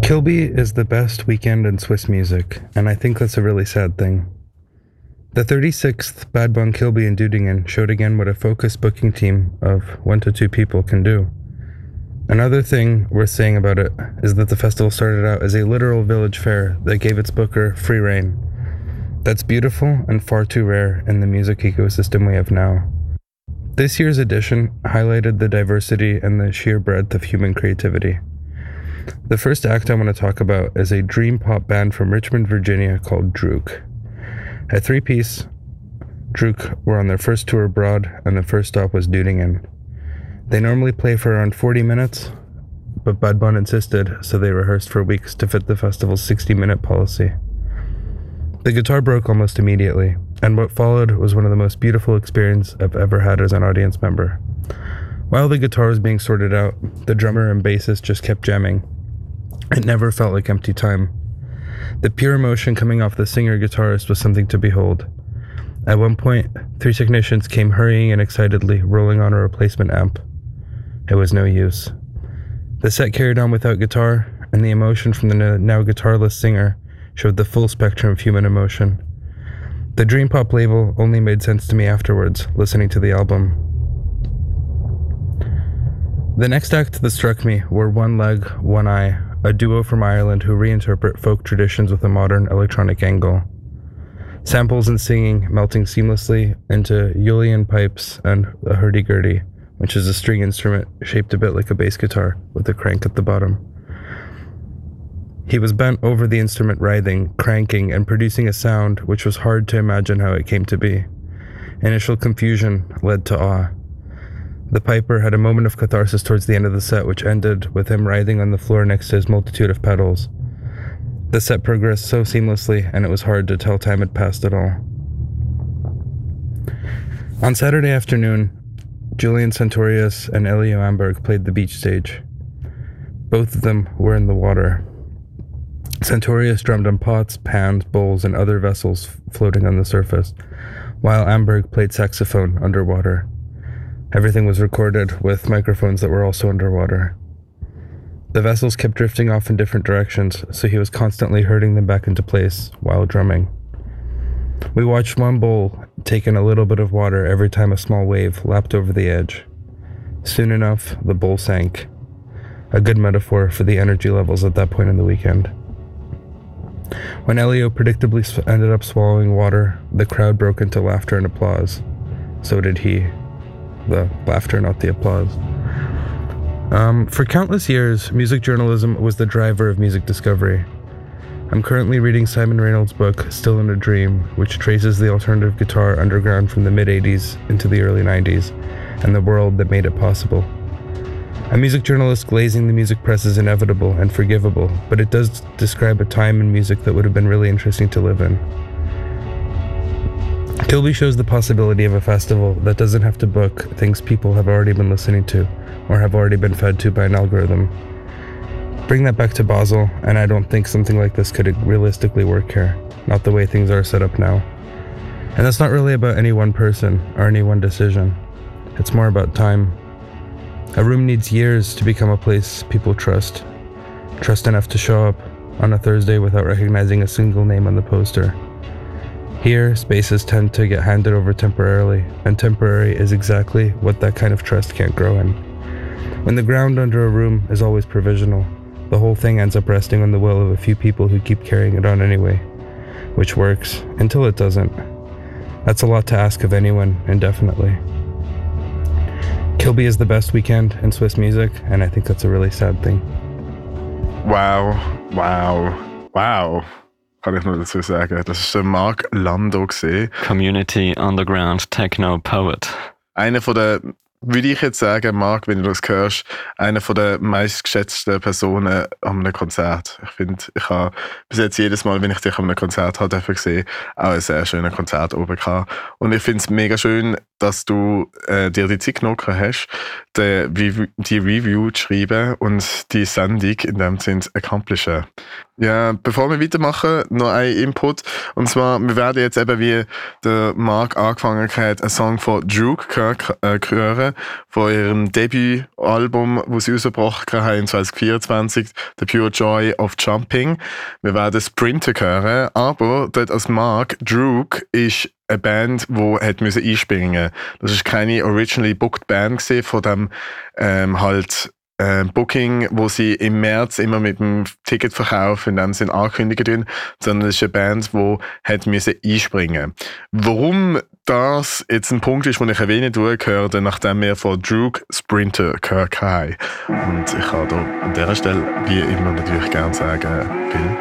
Kilby is the best weekend in Swiss music, and I think that's a really sad thing. The 36th Bad Bun Kilby in Dudingen showed again what a focused booking team of 1 to 2 people can do. Another thing worth saying about it is that the festival started out as a literal village fair that gave its booker free rein. That's beautiful and far too rare in the music ecosystem we have now. This year's edition highlighted the diversity and the sheer breadth of human creativity. The first act I want to talk about is a dream pop band from Richmond, Virginia called Drook. A 3-piece, Drook were on their first tour abroad, and the first stop was Dudingen. They normally play for around 40 minutes, but Bad Bun insisted, so they rehearsed for weeks to fit the festival's 60-minute policy. The guitar broke almost immediately, and what followed was one of the most beautiful experiences I've ever had as an audience member. While the guitar was being sorted out, the drummer and bassist just kept jamming. It never felt like empty time. The pure emotion coming off the singer-guitarist was something to behold. At one point, 3 technicians came hurrying and excitedly, rolling on a replacement amp. It was no use. The set carried on without guitar, and the emotion from the now guitarless singer showed the full spectrum of human emotion. The Dream Pop label only made sense to me afterwards, listening to the album. The next act that struck me were One Leg, One Eye, a duo from Ireland who reinterpret folk traditions with a modern electronic angle. Samples and singing melting seamlessly into Julian pipes and a hurdy-gurdy, which is a string instrument shaped a bit like a bass guitar with a crank at the bottom. He was bent over the instrument writhing, cranking, and producing a sound which was hard to imagine how it came to be. Initial confusion led to awe. The piper had a moment of catharsis towards the end of the set, which ended with him writhing on the floor next to his multitude of pedals. The set progressed so seamlessly, and it was hard to tell time had passed at all. On Saturday afternoon, Julian Santorius and Elio Amberg played the beach stage. Both of them were in the water. Santorius drummed on pots, pans, bowls, and other vessels floating on the surface, while Amberg played saxophone underwater. Everything was recorded with microphones that were also underwater. The vessels kept drifting off in different directions, so he was constantly herding them back into place while drumming. We watched one bowl take in a little bit of water every time a small wave lapped over the edge. Soon enough, the bowl sank. A good metaphor for the energy levels at that point in the weekend. When Elio predictably ended up swallowing water, the crowd broke into laughter and applause. So did he. The laughter, not the applause. For countless years, music journalism was the driver of music discovery. I'm currently reading Simon Reynolds' book, Still in a Dream, which traces the alternative guitar underground from the mid-'80s into the early 90s, and the world that made it possible. A music journalist glazing the music press is inevitable and forgivable, but it does describe a time in music that would have been really interesting to live in. Kilby shows the possibility of a festival that doesn't have to book things people have already been listening to or have already been fed to by an algorithm. Bring that back to Basel, and I don't think something like this could realistically work here, not the way things are set up now. And that's not really about any one person or any one decision. It's more about time. A room needs years to become a place people trust. Trust enough to show up on a Thursday without recognizing a single name on the poster. Here, spaces tend to get handed over temporarily, and temporary is exactly what that kind of trust can't grow in. When the ground under a room is always provisional, the whole thing ends up resting on the will of a few people who keep carrying it on anyway, which works until it doesn't. That's a lot to ask of anyone indefinitely. Kilby is the best weekend in Swiss music, and I think that's a really sad thing. Wow. Kann ich nur dazu sagen. Das war Mark Landau gewesen. Community Underground Techno Poet. Einer von der, würde ich jetzt sagen, Mark, wenn du das hörst, einer von der meistgeschätzten Personen an einem Konzert. Ich finde, ich habe bis jetzt jedes Mal, wenn ich dich an einem Konzert habe gesehen, auch ein sehr schönes Konzert oben gehabt. Und ich finde es mega schön, dass du dir die Zeit genommen hast, die Review zu schreiben und die Sendung in dem Sinne accomplishen. Ja, bevor wir weitermachen, noch ein Input. Und zwar, wir werden jetzt eben, wie der Mark angefangen hat, einen Song von Druk hören, von ihrem Debütalbum, das sie rausgebracht haben 2024, The Pure Joy of Jumping. Wir werden Sprinter hören, aber dort als Mark, Druk ist eine Band, die hat einspringen. Das ist keine originally booked Band gewesen, von dem Booking, wo sie im März immer mit dem Ticketverkauf in dem Sinn ankündigen, sondern es ist eine Band, die hat einspringen. Warum das jetzt ein Punkt ist, den ich erwähnen gehört, nachdem wir von Druk Sprinter gehört haben. Und ich kann da an dieser Stelle wie immer natürlich gerne sagen, Bill.